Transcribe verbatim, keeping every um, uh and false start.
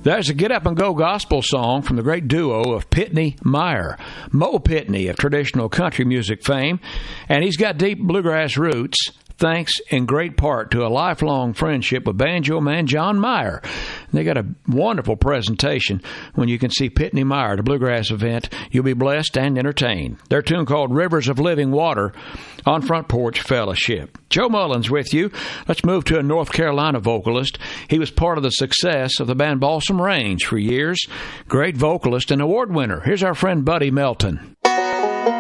There's a Get Up and Go gospel song from the great duo of Pitney Meyer. Mo Pitney of traditional country music fame, and he's got deep bluegrass roots, thanks in great part to a lifelong friendship with banjo man John Meyer. They got a wonderful presentation when you can see Pitney Meyer at a bluegrass event. You'll be blessed and entertained. Their tune called Rivers of Living Water on Front Porch Fellowship. Joe Mullins with you. Let's move to a North Carolina vocalist. He was part of the success of the band Balsam Range for years. Great vocalist and award winner. Here's our friend Buddy Melton.